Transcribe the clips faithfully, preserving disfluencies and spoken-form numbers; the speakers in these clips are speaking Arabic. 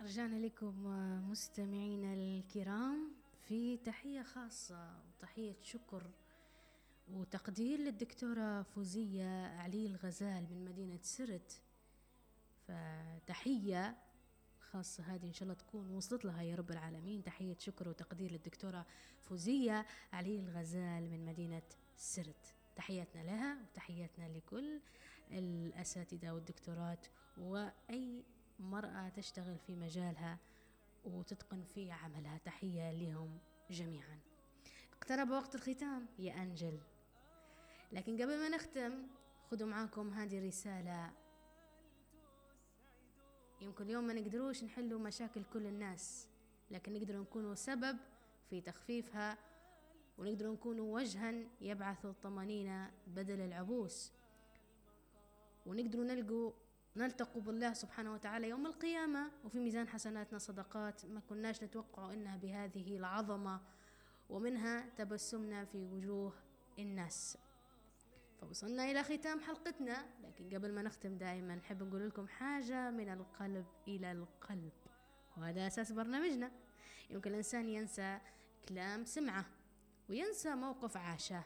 رجعنا لكم مستمعينا الكرام في تحية خاصة وتحية شكر وتقدير للدكتورة فوزية علي الغزال من مدينة سرت. فتحية خاصة هذه إن شاء الله تكون وصلت لها يا رب العالمين. تحية شكر وتقدير للدكتورة فوزية علي الغزال من مدينة سرت. تحياتنا لها وتحياتنا لكل الأساتذة والدكتورات وأي مرأة تشتغل في مجالها وتتقن في عملها. تحية لهم جميعا. اقترب وقت الختام يا أنجل، لكن قبل ما نختم خذوا معاكم هذه الرسالة. يمكن اليوم ما نقدروش نحلوا مشاكل كل الناس، لكن نقدر نكونوا سبب في تخفيفها، ونقدر نكونوا وجها يبعث الطمانينة بدل العبوس، ونقدر نلقوا نلتقوا بالله سبحانه وتعالى يوم القيامة وفي ميزان حسناتنا صدقات ما كناش نتوقع إنها بهذه العظمة، ومنها تبسمنا في وجوه الناس. فوصلنا إلى ختام حلقتنا، لكن قبل ما نختم دائما نحب نقول لكم حاجة من القلب إلى القلب، وهذا أساس برنامجنا. يمكن الإنسان ينسى كلام سمعه وينسى موقف عاشه،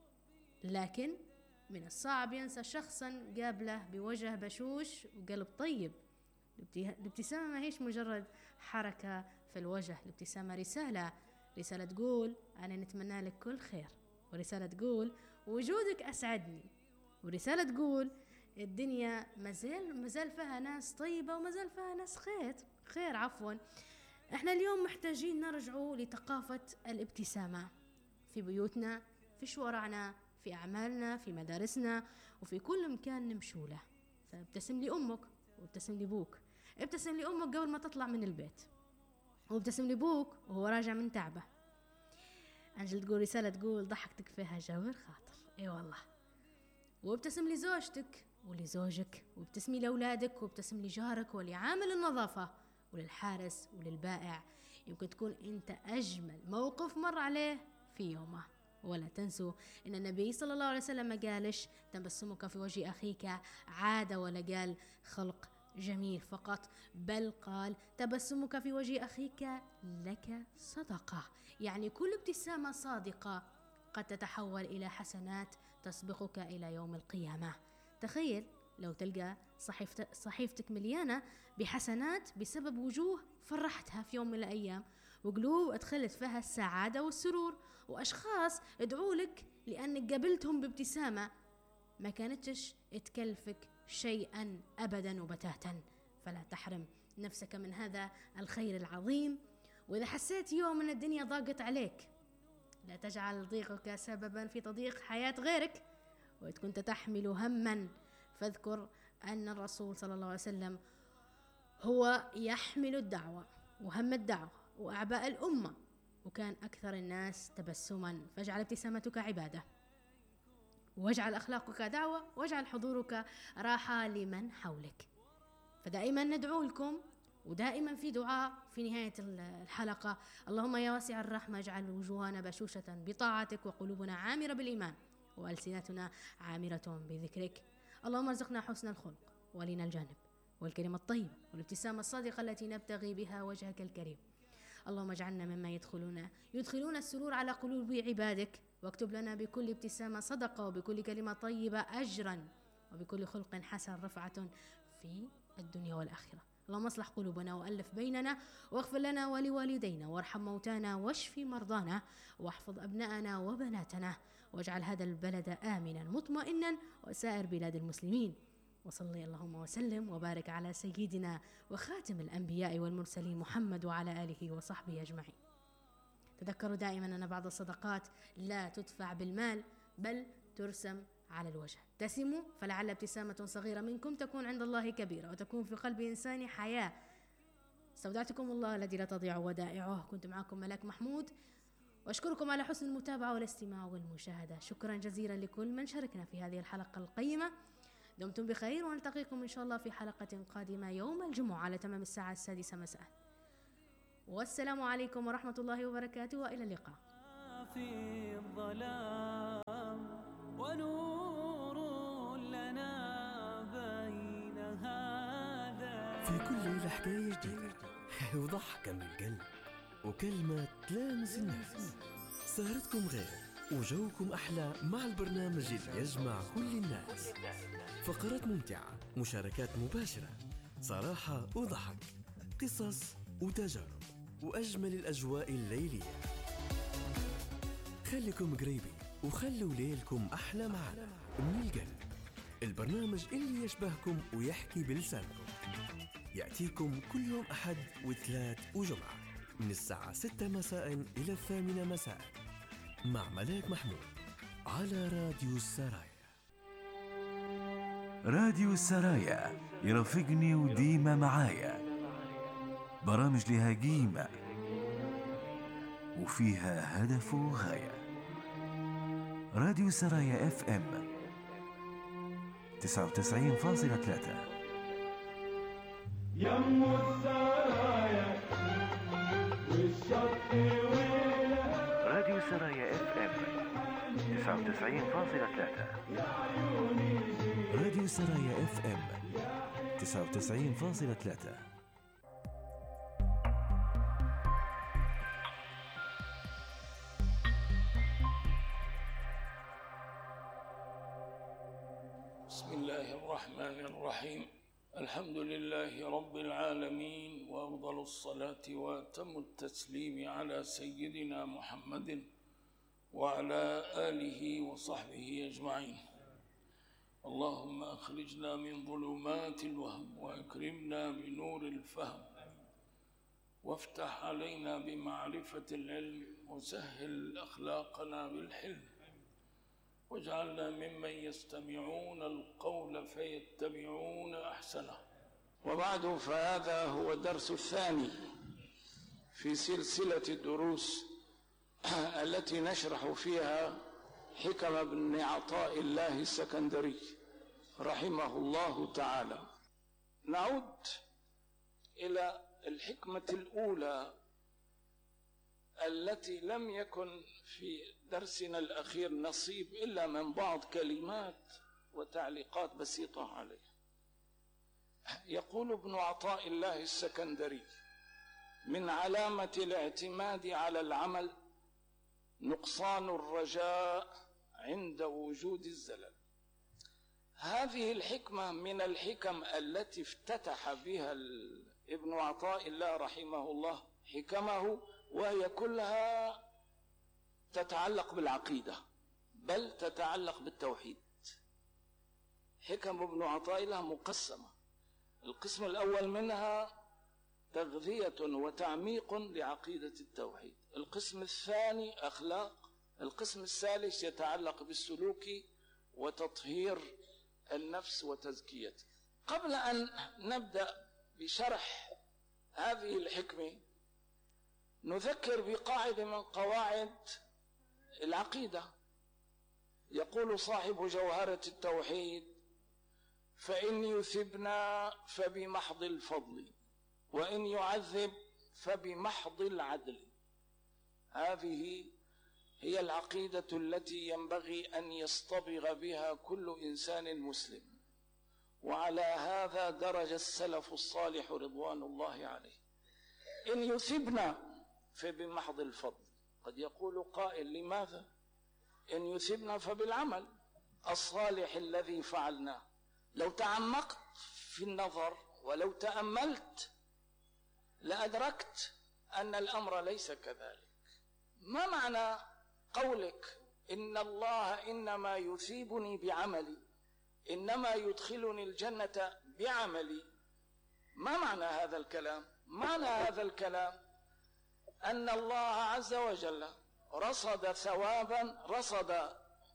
لكن من الصعب ينسى شخصا قابله بوجه بشوش وقلب طيب. الابتسامة ما هيش مجرد حركة في الوجه، الابتسامة رسالة رسالة تقول أنا نتمنى لك كل خير، ورسالة تقول وجودك أسعدني، ورسالة تقول الدنيا مازال مازال فيها ناس طيبة ومازال فيها ناس خير خير عفوا. احنا اليوم محتاجين نرجعوا لثقافة الابتسامة في بيوتنا، في شوارعنا، في أعمالنا، في مدارسنا، وفي كل مكان نمشوا له. فابتسم لي أمك وابتسم لي بوك. ابتسم لي أمك قبل ما تطلع من البيت، وابتسم لي بوك وهو راجع من تعبه. أنجل تقول رسالة تقول ضحكتك فيها جابر خاطر. اي والله. وابتسم لي زوجتك ولزوجك، وابتسمي لأولادك، وابتسم لجارك ولعامل النظافة وللحارس وللبائع. يمكن تكون انت أجمل موقف مر عليه في يومه. ولا تنسوا إن النبي صلى الله عليه وسلم ما قالش تبسمك في وجه أخيك عادة، ولا قال خلق جميل فقط، بل قال تبسمك في وجه أخيك لك صدقة. يعني كل ابتسامة صادقة قد تتحول إلى حسنات تسبقك إلى يوم القيامة. تخيل لو تلقى صحيفت صحيفتك مليانة بحسنات بسبب وجوه فرحتها في يوم من الأيام، وقلوب أدخلت فيها السعادة والسرور، وأشخاص ادعوا لك لأنك قابلتهم بابتسامة ما كانتش تكلفك شيئا أبدا وبتاتا. فلا تحرم نفسك من هذا الخير العظيم. وإذا حسيت يوم أن الدنيا ضاقت عليك، لا تجعل ضيقك سببا في تضييق حياة غيرك. وإذا كنت تحمل هما فاذكر أن الرسول صلى الله عليه وسلم هو يحمل الدعوة وهم الدعوة وأعباء الأمة، وكان أكثر الناس تبسما. فاجعل ابتسامتك عبادة، واجعل أخلاقك دعوة، واجعل حضورك راحة لمن حولك. فدائما ندعو لكم، ودائما في دعاء في نهاية الحلقة: اللهم يا واسع الرحمة اجعل وجوهنا بشوشة بطاعتك، وقلوبنا عامرة بالإيمان، وألسنتنا عامرة بذكرك. اللهم ارزقنا حسن الخلق ولين الجانب والكلمة الطيبة والابتسامة الصادقة التي نبتغي بها وجهك الكريم. اللهم اجعلنا مما يدخلون يدخلون السرور على قلوب عبادك، واكتب لنا بكل ابتسامة صدقة، وبكل كلمة طيبة أجرا، وبكل خلق حسن رفعة في الدنيا والآخرة. اللهم اصلح قلوبنا وألف بيننا، واغفر لنا ولوالدينا، وارحم موتانا، واشف مرضانا، واحفظ أبناءنا وبناتنا، واجعل هذا البلد آمنا مطمئنا وسائر بلاد المسلمين. وصلي اللهم وسلم وبارك على سيدنا وخاتم الأنبياء والمرسلين محمد وعلى آله وصحبه أجمعين. تذكروا دائما أن بعض الصدقات لا تدفع بالمال بل ترسم على الوجه. ابتسموا فلعل ابتسامة صغيرة منكم تكون عند الله كبيرة، وتكون في قلب إنسان حياة. استودعتكم الله الذي لا تضيع ودائعه. كنت معكم ملاك محمود، وأشكركم على حسن المتابعة والاستماع والمشاهدة. شكرا جزيلا لكل من شاركنا في هذه الحلقة القيمة. دمتم بخير، ونلتقيكم إن شاء الله في حلقة قادمة يوم الجمعة على تمام الساعة السادسة مساء. والسلام عليكم ورحمة الله وبركاته، وإلى اللقاء. في الظلام ونور لنا بين هذا. في كل ليلة حكاية جديدة، وضحكة من القلب وكلمة تلامس النفس. سهرتكم غير وجوكم أحلى مع البرنامج اللي يجمع كل الناس. فقرات ممتعة، مشاركات مباشرة، صراحة وضحك، قصص وتجارب، وأجمل الأجواء الليلية. خليكم قريبين وخلوا ليلكم أحلى معنا من القلب. البرنامج اللي يشبهكم ويحكي بلسانكم يأتيكم كل يوم أحد وثلاث وجمعة من الساعة ستة مساء إلى الثامنة مساء مع ملاك محمود على راديو السرايا. راديو السرايا يرافقني وديما معايا، برامج لها قيمة وفيها هدف وغاية. راديو السرايا اف ام تسعة وتسعين فاصلة ثلاثة. يم السرايا والشط ويلها. راديو السرايا اف ام تسعة وتسعين فاصلة ثلاثة. راديو السرايا اف ام تسعة وتسعين فاصلة ثلاثة. بسم الله الرحمن الرحيم. الحمد لله رب العالمين، وأفضل الصلاة وأتم التسليم على سيدنا محمد وعلى آله وصحبه أجمعين. اللهم أخرجنا من ظلمات الوهم وأكرمنا بنور الفهم، وافتح علينا بمعرفة العلم، وسهل أخلاقنا بالحلم، واجعلنا ممن يستمعون القول فيتبعون أحسنه. وبعد، فهذا هو الدرس الثاني في سلسلة الدروس التي نشرح فيها حكم بن عطاء الله السكندري رحمه الله تعالى. نعود إلى الحكمة الأولى التي لم يكن في درسنا الأخير نصيب إلا من بعض كلمات وتعليقات بسيطة عليه. يقول ابن عطاء الله السكندري: من علامة الاعتماد على العمل نقصان الرجاء عند وجود الزلل. هذه الحكمة من الحكم التي افتتح بها ابن عطاء الله رحمه الله حكمه، وهي كلها تتعلق بالعقيدة، بل تتعلق بالتوحيد. حكم ابن عطاء الله مقسمة. القسم الأول منها تغذية وتعميق لعقيدة التوحيد، القسم الثاني أخلاق، القسم الثالث يتعلق بالسلوك وتطهير النفس وتزكيته. قبل أن نبدأ بشرح هذه الحكمة نذكر بقاعدة من قواعد العقيدة. يقول صاحب جوهرة التوحيد: فإن يثبنا فبمحض الفضل، وإن يعذب فبمحض العدل. هذه هي العقيدة التي ينبغي أن يصطبغ بها كل إنسان مسلم، وعلى هذا درج السلف الصالح رضوان الله عليه. إن يثبنا فبمحض الفضل. قد يقول قائل: لماذا؟ إن يثبنا فبالعمل الصالح الذي فعلناه. لو تعمقت في النظر ولو تأملت لأدركت أن الأمر ليس كذلك. ما معنى قولك إن الله إنما يثيبني بعملي، إنما يدخلني الجنة بعملي؟ ما معنى هذا الكلام؟ معنى هذا الكلام أن الله عز وجل رصد ثوابا، رصد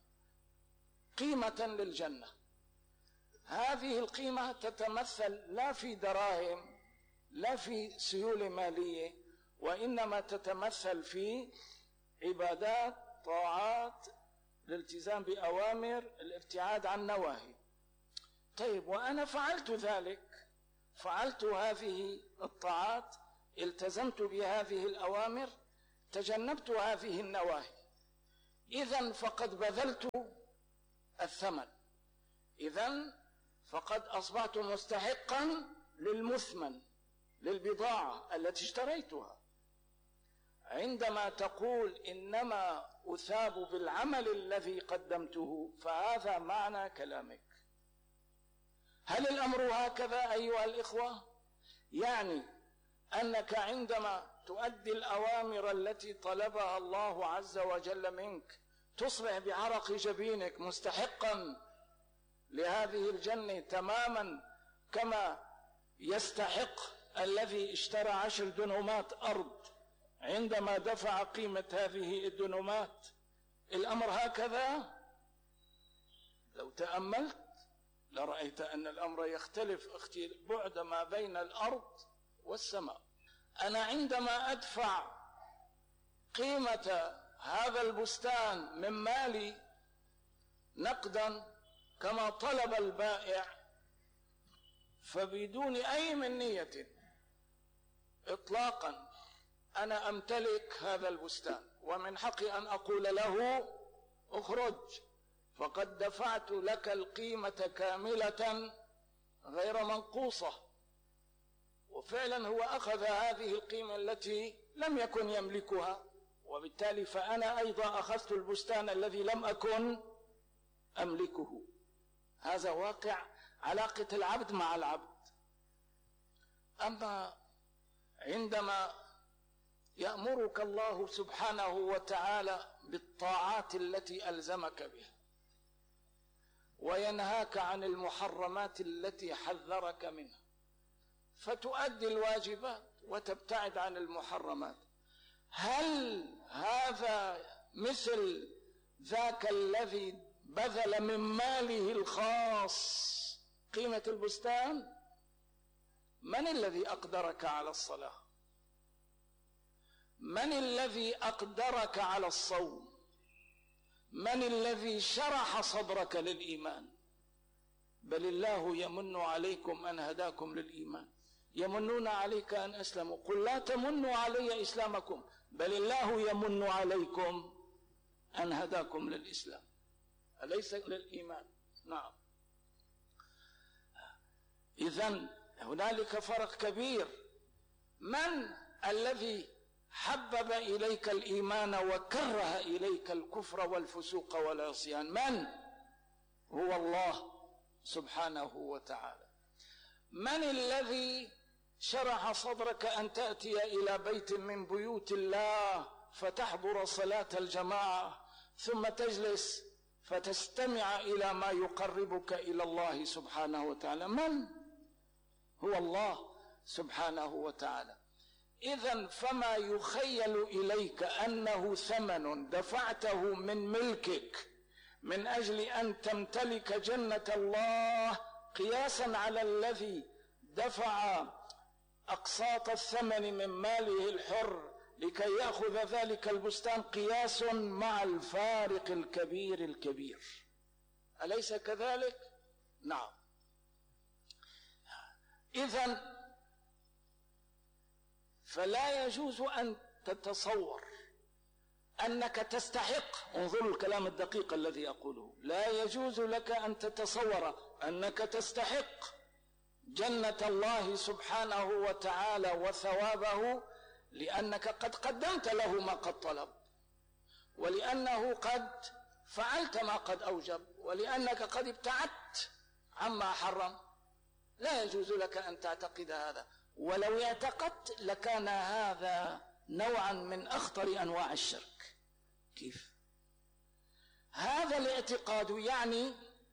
قيمة للجنة. هذه القيمة تتمثل لا في دراهم، لا في سيولة مالية، وإنما تتمثل في عبادات، طاعات، الالتزام بأوامر، الابتعاد عن نواهي. طيب، وأنا فعلت ذلك، فعلت هذه الطاعات، التزمت بهذه الأوامر، تجنبت هذه النواهي، إذن فقد بذلت الثمن، إذن فقد أصبحت مستحقا للمثمن، للبضاعة التي اشتريتها. عندما تقول إنما أثاب بالعمل الذي قدمته فهذا معنى كلامك. هل الأمر هكذا أيها الإخوة؟ يعني أنك عندما تؤدي الأوامر التي طلبها الله عز وجل منك تصبح بعرق جبينك مستحقا لهذه الجنة تماما كما يستحق الذي اشترى عشر دنومات أرض عندما دفع قيمة هذه الدنومات. الأمر هكذا؟ لو تأملت لرأيت أن الأمر يختلف بعد ما بين الأرض والسماء. أنا عندما أدفع قيمة هذا البستان من مالي نقدا كما طلب البائع فبدون أي منية إطلاقا أنا أمتلك هذا البستان ومن حقي أن أقول له اخرج، فقد دفعت لك القيمة كاملة غير منقوصة. وفعلا هو أخذ هذه القيمة التي لم يكن يملكها، وبالتالي فأنا أيضا أخذت البستان الذي لم أكن أملكه. هذا واقع علاقة العبد مع العبد. أما عندما يأمرك الله سبحانه وتعالى بالطاعات التي ألزمك بها وينهاك عن المحرمات التي حذرك منها فتؤدي الواجبات وتبتعد عن المحرمات، هل هذا مثل ذاك الذي بذل من ماله الخاص قيمة البستان؟ من الذي أقدرك على الصلاة؟ من الذي أقدرك على الصوم؟ من الذي شرح صدرك للإيمان؟ بل الله يمن عليكم أن هداكم للإيمان. يمنون عليك أن أسلموا، قل لا تمنوا علي إسلامكم بل الله يمن عليكم أن هداكم للإسلام، أليس للإيمان؟ نعم. إذن هنالك فرق كبير. من الذي حبب إليك الإيمان وكره إليك الكفر والفسوق والعصيان؟ من؟ هو الله سبحانه وتعالى. من الذي شرح صدرك أن تأتي إلى بيت من بيوت الله فتحضر صلاة الجماعة ثم تجلس فتستمع إلى ما يقربك إلى الله سبحانه وتعالى؟ من؟ هو الله سبحانه وتعالى. إذن فما يخيل إليك أنه ثمن دفعته من ملكك من أجل أن تمتلك جنة الله قياسا على الذي دفع أقساط الثمن من ماله الحر لكي يأخذ ذلك البستان، قياس مع الفارق الكبير الكبير، أليس كذلك؟ نعم. إذن فلا يجوز أن تتصور أنك تستحق، انظروا الكلام الدقيق الذي أقوله، لا يجوز لك أن تتصور أنك تستحق جنة الله سبحانه وتعالى وثوابه لأنك قد قدمت له ما قد طلب، ولأنه قد فعلت ما قد أوجب، ولأنك قد ابتعدت عما حرم. لا يجوز لك أن تعتقد هذا، ولو اعتقدت لكان هذا نوعا من أخطر أنواع الشرك. كيف؟ هذا الاعتقاد يعني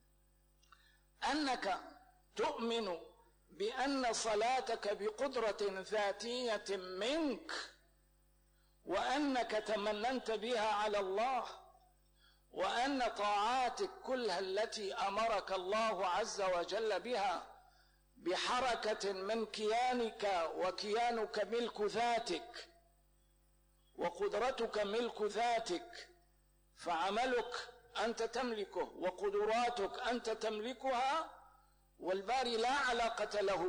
أنك تؤمن بأن صلاتك بقدرة ذاتية منك وأنك تمننت بها على الله، وأن طاعاتك كلها التي أمرك الله عز وجل بها بحركة من كيانك، وكيانك ملك ذاتك وقدرتك ملك ذاتك، فعملك أنت تملكه وقدراتك أنت تملكها، والباري لا علاقة له